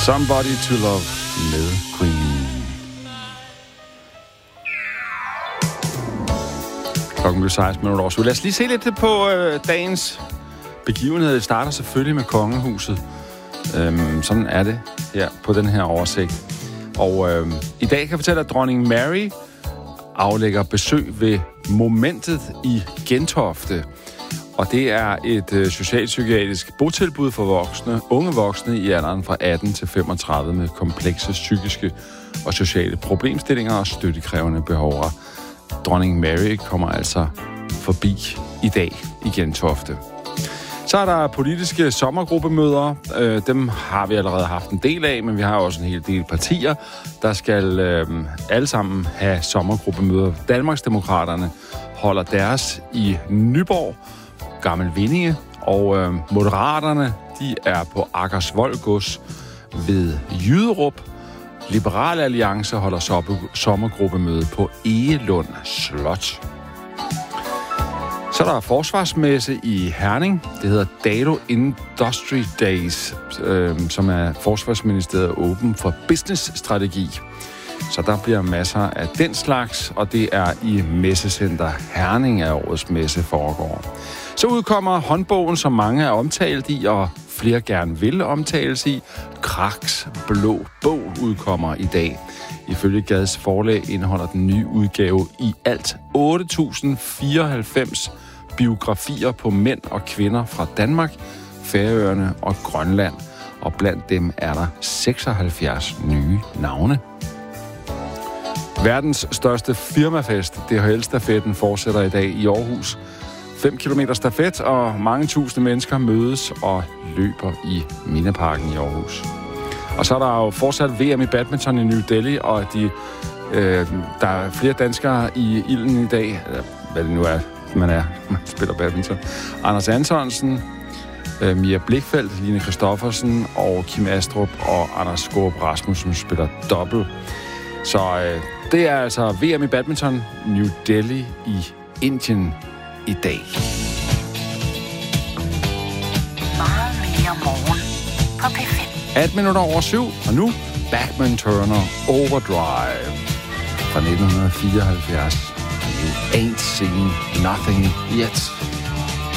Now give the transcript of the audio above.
Somebody to Love med Queen. Klokken blev 16 minutter over. Så lad os lige se lidt på dagens begivenhed. Det starter selvfølgelig med kongehuset. Sådan er det her på den her oversigt. Og i dag kan jeg fortælle, at dronning Mary aflægger besøg ved Momentet i Gentofte. Og det er et socialpsykiatrisk botilbud for unge voksne i alderen fra 18 til 35 med komplekse psykiske og sociale problemstillinger og støttekrævende behov. Dronning Mary kommer altså forbi i dag i Gentofte. Så er der politiske sommergruppemøder. Dem har vi allerede haft en del af, men vi har også en hel del partier, der skal alle sammen have sommergruppemøder. Danmarksdemokraterne holder deres i Nyborg, Gammel Vindinge, og Moderaterne, de er på Akersvold Gods ved Jyderup. Liberal Alliance holder sommergruppemøde på Egelund Slot. Så er der forsvarsmesse i Herning. Det hedder Dalo Industry Days, som er Forsvarsministeriet åben for business-strategi. Så der bliver masser af den slags, og det er i Messecenter Herning, af årets messe foregår. Så udkommer håndbogen, som mange er omtalt i, og flere gerne vil omtales i. Kraks Blå Bog udkommer i dag. Ifølge Gads Forlag indeholder den nye udgave i alt 8.094 biografier på mænd og kvinder fra Danmark, Færøerne og Grønland. Og blandt dem er der 76 nye navne. Verdens største firmafest, DHL-stafetten, fortsætter i dag i Aarhus. 5 kilometer stafet, og mange tusinde mennesker mødes og løber i Mindeparken i Aarhus. Og så er der jo fortsat VM i badminton i New Delhi, og der er flere danskere i ilden i dag, hvad det nu er, man spiller badminton. Anders Antonsen, Mia Blikfeldt, Line Christoffersen og Kim Astrup og Anders Skårup Rasmussen spiller dobbelt. Så det er altså VM i badminton, New Delhi i Indien i dag. Meget mere morgen på P5. 18 minutter over 7, og nu Bachman Turner Overdrive fra 1974. You ain't seen nothing yet.